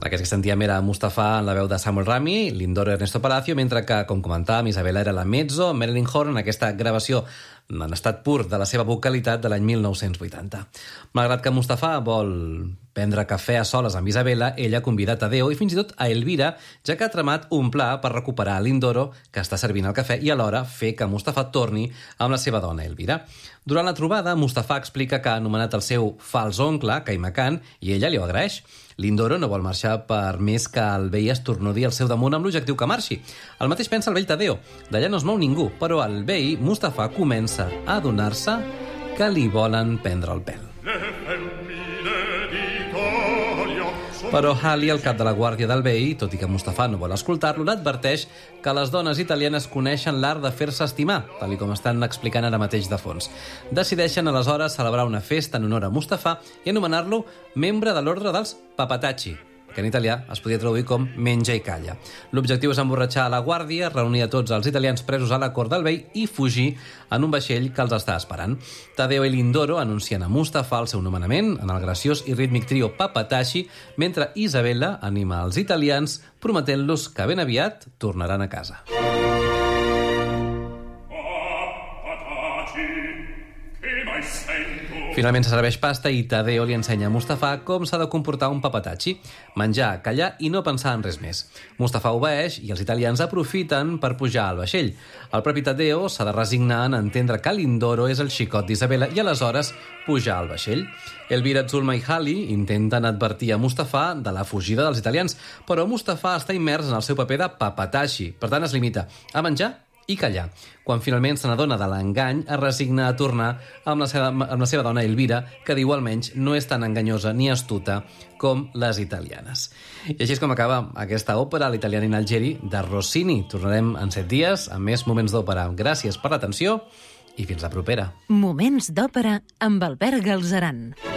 Aquest que sentíem era Mustafa en la veu de Samuel Rami, Lindoro Ernesto Palacio, mentre que, com comentàvem, Isabella era la mezzo, Marilyn Horne, en aquesta gravació en estat pur de la seva vocalitat de l'any 1980. Malgrat que Mustafa vol prendre cafè a soles amb Isabella, ella convida Tadeo i fins i tot a Elvira, ja que ha tramat un pla per recuperar Lindoro, que està servint el cafè, i alhora fer que Mustafa torni amb la seva dona, Elvira. Durant la trobada, Mustafa explica que ha anomenat el seu fals oncle, Kaimakan, i ella li ho agraeix. Lindoro no vol marxar per més que el vell estornudi al seu damunt amb l'objectiu que marxi. El mateix pensa el vell Tadeo. D'allà no es mou ningú, però el vell, Mustafa, comença a adonar-se que li volen prendre el pèl. Però Hali, el cap de la guàrdia del vell, tot i que Mustafa no vol escoltar-lo, l'adverteix que les dones italianes coneixen l'art de fer-se estimar, tal com estan explicant ara mateix de fons. Decideixen aleshores celebrar una festa en honor a Mustafa i anomenar-lo membre de l'ordre dels Papatacci, que en italià es podria traduir com menja i calla. L'objectiu és emborratxar a la guàrdia, reunir a tots els italians presos a la cort del vell i fugir en un vaixell que els està esperant. Tadeo i Lindoro anuncien a Mustafa el seu nomenament en el graciós i rítmic trio Papatacci, mentre Isabella anima els italians prometent-los que ben aviat tornaran a casa. Finalment se serveix pasta i Tadeo li ensenya a Mustafa com s'ha de comportar un papatacci, menjar, callar i no pensar en res més. Mustafa obeeix i els italians aprofiten per pujar al vaixell. El propi Tadeo s'ha de resignar en entendre que Lindoro és el xicot d'Isabella i aleshores pujar al vaixell. Elvira, Zulma i Hali intenten advertir a Mustafa de la fugida dels italians, però Mustafa està immers en el seu paper de papatacci, per tant es limita a menjar i callar. Quan finalment se n'adona de l'engany, es resigna a tornar amb la seva dona Elvira, que diu almenys no és tan enganyosa ni astuta com les italianes. I així és com acaba aquesta òpera, l'Italiana in Algeri, de Rossini. Tornarem en 7 dies amb més moments d'òpera. Gràcies per l'atenció i fins la propera. Moments d'òpera amb Albert Galzeran.